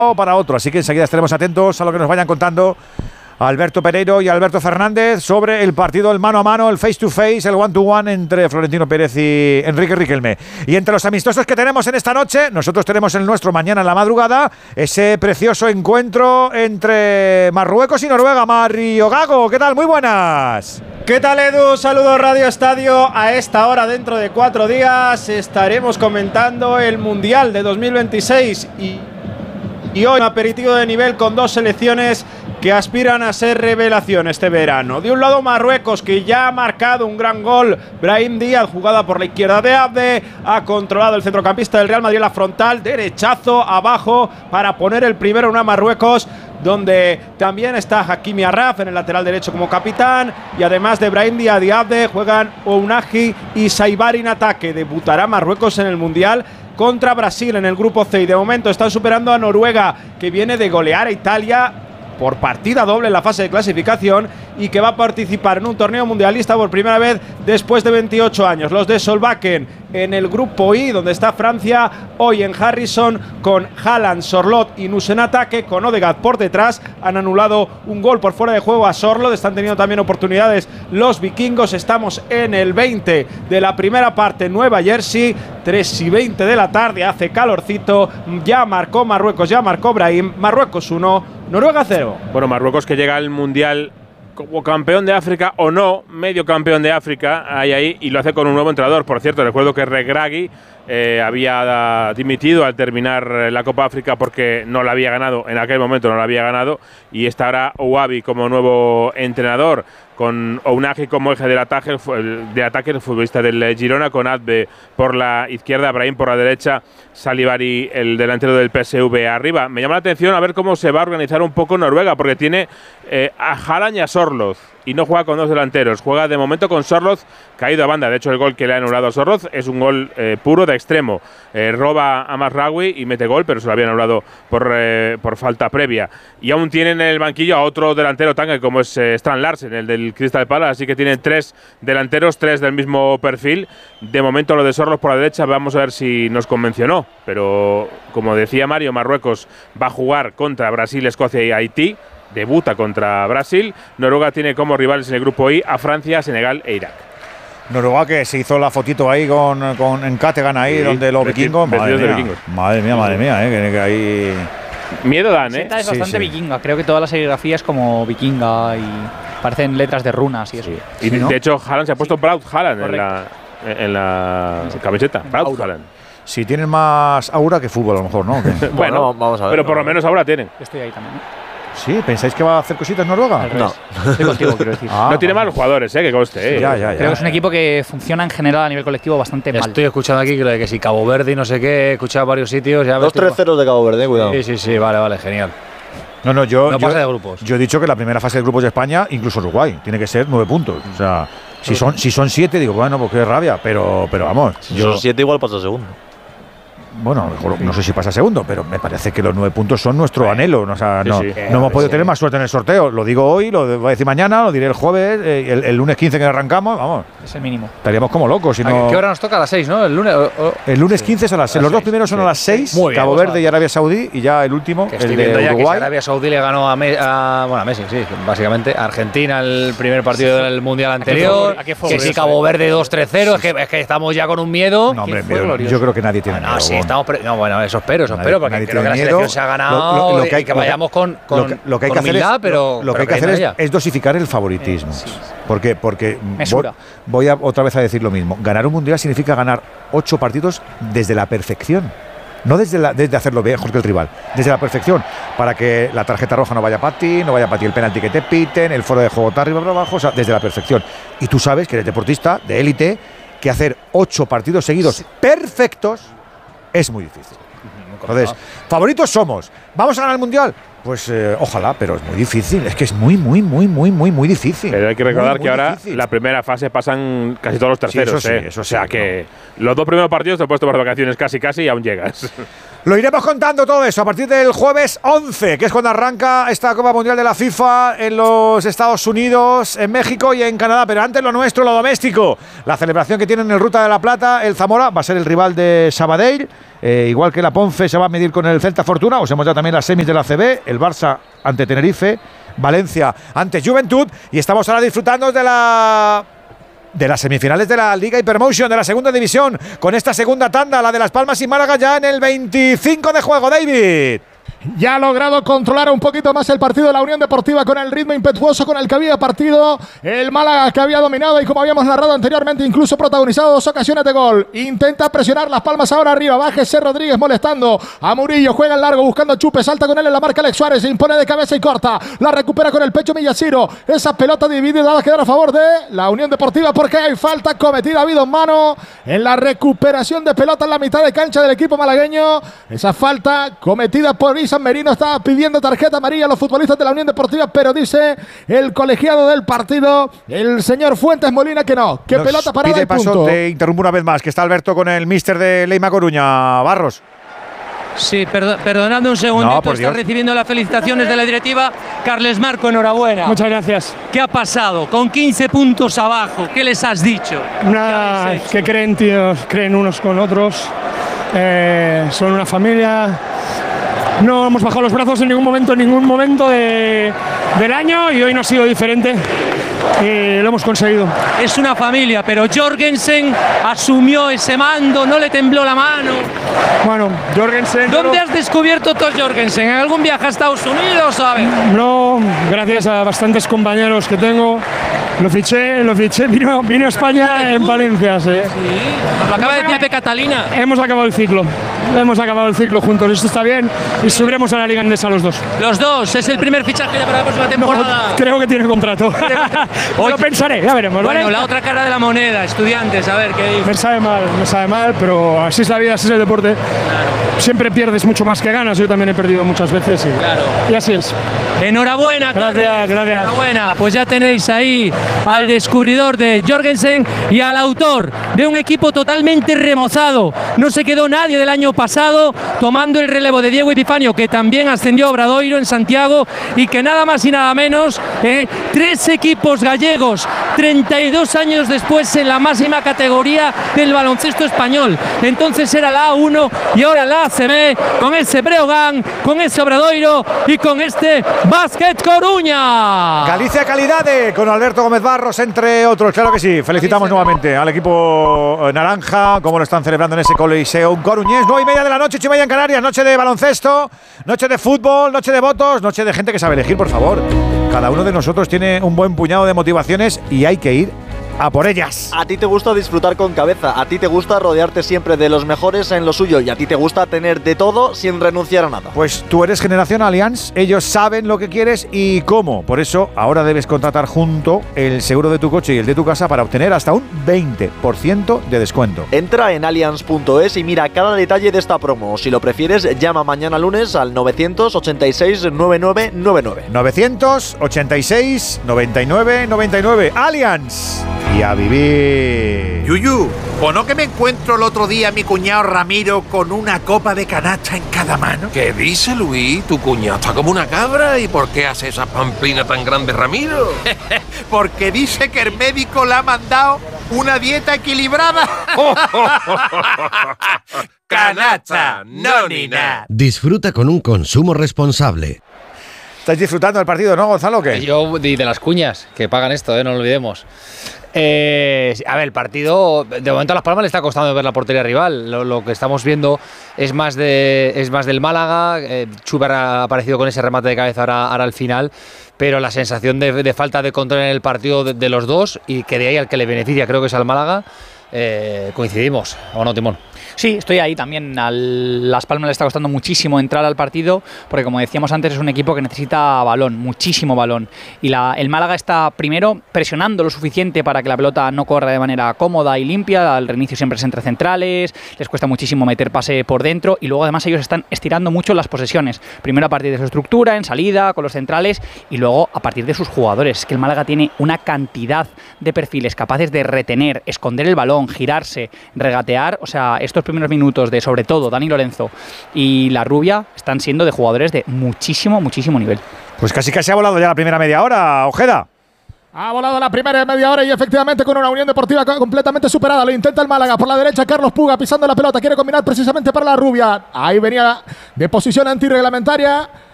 para otro, así que enseguida estaremos atentos a lo que nos vayan contando Alberto Pereiro y Alberto Fernández sobre el partido, el mano a mano, el face to face, el one to one entre Florentino Pérez y Enrique Riquelme. Y entre los amistosos que tenemos en esta noche, nosotros tenemos el nuestro mañana en la madrugada, ese precioso encuentro entre Marruecos y Noruega. Mario Gago, ¿qué tal? Muy buenas. ¿Qué tal, Edu? Saludos Radio Estadio. A esta hora, dentro de 4 días, estaremos comentando el Mundial de 2026 y hoy un aperitivo de nivel con dos selecciones que aspiran a ser revelación este verano. De un lado Marruecos, que ya ha marcado un gran gol, Brahim Díaz, jugada por la izquierda de Abde, ha controlado el centrocampista del Real Madrid la frontal, derechazo abajo para poner el primero en una Marruecos donde también está Hakimi Arraf en el lateral derecho como capitán, y además de Brahim Díaz y Abde juegan Ounahi y Saibari en ataque. Debutará Marruecos en el Mundial contra Brasil en el grupo C, y de momento están superando a Noruega, que viene de golear a Italia por partida doble en la fase de clasificación y que va a participar en un torneo mundialista por primera vez después de 28 años. Los de Solbakken en el grupo I, donde está Francia, hoy en Harrison, con Haaland, Sorloth y Nuss en ataque, con Odegaard por detrás. Han anulado un gol por fuera de juego a Sorloth, están teniendo también oportunidades los vikingos. Estamos en el 20 de la primera parte, Nueva Jersey, 3:20 de la tarde, hace calorcito, ya marcó Marruecos, ya marcó Brahim, Marruecos 1, Noruega 0. Bueno, Marruecos que llega al Mundial como campeón de África o no, medio campeón de África, ahí, y lo hace con un nuevo entrenador. Por cierto, recuerdo que Regragui había dimitido al terminar la Copa África porque no la había ganado, en aquel momento no la había ganado, y estará Ouabi como nuevo entrenador, con Ounahi como eje del ataque, el futbolista del Girona, con Abde por la izquierda, Brahim por la derecha, Salibari, el delantero del PSV, arriba. Me llama la atención a ver cómo se va a organizar un poco Noruega, porque tiene a Haaland y a Sorloth, y no juega con dos delanteros, juega de momento con Sorloth caído a banda. De hecho, el gol que le ha anulado a Sorloth es un gol puro de extremo. Roba a Mazraoui y mete gol, pero se lo había anulado por falta previa. Y aún tienen en el banquillo a otro delantero tanque, como es Strand Larsen, el del Crystal Palace, así que tienen 3 delanteros, 3 del mismo perfil. De momento lo de Sorloth por la derecha, vamos a ver si nos convencionó, pero como decía Mario, Marruecos va a jugar contra Brasil, Escocia y Haití. Debuta contra Brasil. Noruega tiene como rivales en el grupo I a Francia, Senegal e Irak. Noruega, que se hizo la fotito ahí en Kattegat, ahí, sí, donde los vikingos. Madre mía, que ahí miedo dan, es bastante vikinga. Creo que toda la serigrafía es como vikinga y parecen letras de runas y eso. Y ¿no? De hecho, Haaland se ha puesto Braut Haaland en la camiseta. Braut Haaland. Sí, tienen más aura que fútbol, a lo mejor, ¿no? Bueno, vamos a ver. Pero por lo menos aura tienen. Estoy ahí también, ¿no? Sí, ¿pensáis que va a hacer cositas Noruega? No. Estoy contigo, quiero decir. No tiene malos jugadores, que conste. Ya. Creo que es un equipo que funciona en general a nivel colectivo bastante mal. Estoy escuchando aquí que si Cabo Verde y no sé qué, he escuchado varios sitios. 2-3-0 de Cabo Verde, cuidado. Sí, vale, genial. No, no pasa de grupos. Yo he dicho que la primera fase de grupos de España, incluso Uruguay, tiene que ser 9 puntos. O sea, si son 7, digo, bueno, pues qué rabia, pero vamos. Si son 7, igual pasa segundo. Bueno, no sé si pasa segundo, pero me parece que los 9 puntos son nuestro anhelo. O sea, no hemos podido tener más suerte en el sorteo. Lo digo hoy, lo voy a decir mañana, lo diré el jueves, el lunes 15 que arrancamos, vamos. Es el mínimo. Estaríamos como locos. Si no. ¿Qué hora nos toca? A las 6, ¿no? El lunes 15 es a las 6. Los dos primeros son a las 6, Cabo Verde y Arabia Saudí, y ya el último, el de Uruguay. Arabia Saudí le ganó a Messi, sí, básicamente. Argentina el primer partido del Mundial anterior. Que si Cabo Verde 2-3-0, es que estamos ya con un miedo. No, hombre, yo creo que nadie tiene miedo. Sí, estamos. Bueno, eso espero, porque creo que la selección se ha ganado y que vayamos con humildad, pero lo que hay que hacer es dosificar el favoritismo. Sí. Porque voy otra vez a decir lo mismo. Ganar un mundial significa ganar 8 partidos desde la perfección. No desde hacerlo mejor que el rival, desde la perfección, para que la tarjeta roja no vaya para ti, no vaya para ti el penalti que te piten, el foro de juego está arriba para abajo, o sea, desde la perfección. Y tú sabes que eres deportista de élite, que hacer 8 partidos seguidos perfectos es muy difícil. Entonces, favoritos somos. ¿Vamos a ganar el mundial? Pues ojalá, pero es muy difícil. Es que es muy difícil. Pero hay que recordar muy que ahora difícil. la primera fase pasan casi todos los terceros. Sí, eso sí, o sea que los 2 primeros partidos te has puesto por vacaciones casi y aún llegas. Lo iremos contando todo eso a partir del jueves 11, que es cuando arranca esta Copa Mundial de la FIFA en los Estados Unidos, en México y en Canadá. Pero antes lo nuestro, lo doméstico. La celebración que tienen en el Ruta de la Plata, el Zamora va a ser el rival de Sabadell. Igual que la Ponce se va a medir con el Celta Fortuna. Os hemos dado también las semis de la CB, el Barça ante Tenerife, Valencia ante Juventud. Y estamos ahora disfrutando de las semifinales de la Liga Hypermotion de la segunda división, con esta segunda tanda, la de Las Palmas y Málaga, ya en el 25 de juego. David. Ya ha logrado controlar un poquito más el partido de la Unión Deportiva con el ritmo impetuoso con el que había partido el Málaga, que había dominado y, como habíamos narrado anteriormente, incluso protagonizado 2 ocasiones de gol. Intenta presionar Las Palmas ahora arriba, bájese Rodríguez molestando a Murillo, juega en largo buscando a Chupe, salta con él en la marca Alex Suárez, se impone de cabeza y corta, la recupera con el pecho Millaciro. Esa pelota dividida va a quedar a favor de la Unión Deportiva porque hay falta cometida, ha habido mano en la recuperación de pelota en la mitad de cancha del equipo malagueño. Esa falta cometida por San Merino, estaba pidiendo tarjeta amarilla a los futbolistas de la Unión Deportiva, pero dice el colegiado del partido, el señor Fuentes Molina, que no, que pelota parada y punto. Te interrumpo una vez más, que está Alberto con el míster de Leima Coruña, Barros. Sí, perdonadme un segundito, está recibiendo las felicitaciones de la directiva. Carles Marco, enhorabuena. Muchas gracias. ¿Qué ha pasado? Con 15 puntos abajo, ¿qué les has dicho? Nada, que creen, tíos, creen unos con otros, son una familia. No hemos bajado los brazos en ningún momento del año, y hoy no ha sido diferente. Lo hemos conseguido. Es una familia, pero Jorgensen asumió ese mando, no le tembló la mano. Bueno, Jorgensen… ¿Dónde has descubierto tú a Jorgensen? ¿En algún viaje a Estados Unidos, sabes? No, gracias a bastantes compañeros que tengo. Lo fiché, vino a España en Valencia, sí. Lo acaba de decir Pepe Catalina. Hemos acabado el ciclo juntos, esto está bien, y subiremos a la Liga Endesa los dos. Los dos, es el primer fichaje para la próxima temporada. No, creo que tiene contrato. Lo pensaré, ya veremos. Bueno, ¿vale? la otra cara de la moneda, Estudiantes, a ver qué dice. Me sabe mal, pero así es la vida, así es el deporte. Claro. Siempre pierdes mucho más que ganas, yo también he perdido muchas veces y así es. Enhorabuena. Gracias. Enhorabuena, pues ya tenéis ahí al descubridor de Jorgensen y al autor de un equipo totalmente remozado. No se quedó nadie del año pasado tomando el relevo de Diego Epifanio, que también ascendió a Obradoiro en Santiago, y que nada más y nada menos 3 equipos gallegos 32 años después en la máxima categoría del baloncesto español. Entonces era la A1 y ahora la ACB, con ese Breogán, con ese Obradoiro y con este Básquet Coruña. Galicia Calidade con Alberto Gómez Barros, entre otros. Claro que sí. Felicitamos nuevamente al equipo naranja, como lo están celebrando en ese Coliseum coruñés. 9:30 de la noche, 8:30 en Canarias. Noche de baloncesto, noche de fútbol, noche de votos, noche de gente que sabe elegir, por favor. Cada uno de nosotros tiene un buen puñado de motivaciones y hay que ir a por ellas. A ti te gusta disfrutar con cabeza, a ti te gusta rodearte siempre de los mejores en lo suyo, y a ti te gusta tener de todo sin renunciar a nada. Pues tú eres Generación Allianz, ellos saben lo que quieres y cómo. Por eso ahora debes contratar junto el seguro de tu coche y el de tu casa para obtener hasta un 20% de descuento. Entra en allianz.es y mira cada detalle de esta promo. Si lo prefieres, llama mañana lunes al 986 9999. 986 9999. Allianz. Y a vivir. Yuyu, ¿o no que me encuentro el otro día a mi cuñado Ramiro con una copa de canasta en cada mano? ¿Qué dice, Luis? Tu cuñado está como una cabra. ¿Y por qué hace esa pamplina tan grande, Ramiro? Porque dice que el médico le ha mandado una dieta equilibrada. Canasta, no ni nada. Disfruta con un consumo responsable. ¿Estáis disfrutando del partido, no, Gonzalo, o qué? Yo, y de las cuñas, que pagan esto, no lo olvidemos. A ver, el partido, de momento a Las Palmas le está costando ver la portería rival. Lo que estamos viendo es más del Málaga. Chuber ha aparecido con ese remate de cabeza ahora al final, pero la sensación de falta de control en el partido de los dos, y que de ahí al que le beneficia creo que es al Málaga. Coincidimos, ¿o no, Timón? Sí, estoy ahí también. Las Palmas le está costando muchísimo entrar al partido porque, como decíamos antes, es un equipo que necesita balón, muchísimo balón. Y el Málaga está primero presionando lo suficiente para que la pelota no corra de manera cómoda y limpia. Al reinicio siempre es entre centrales, les cuesta muchísimo meter pase por dentro y luego además ellos están estirando mucho las posesiones. Primero a partir de su estructura, en salida, con los centrales y luego a partir de sus jugadores. Es que el Málaga tiene una cantidad de perfiles capaces de retener, esconder el balón, girarse, regatear. O sea, estos primeros minutos de, sobre todo, Dani Lorenzo y La Rubia están siendo de jugadores de muchísimo, muchísimo nivel. Pues casi ha volado ya la primera media hora, Ojeda. Ha volado la primera media hora y efectivamente con una Unión Deportiva completamente superada. Lo intenta el Málaga. Por la derecha Carlos Puga pisando la pelota. Quiere combinar precisamente para La Rubia. Ahí venía de posición antirreglamentaria.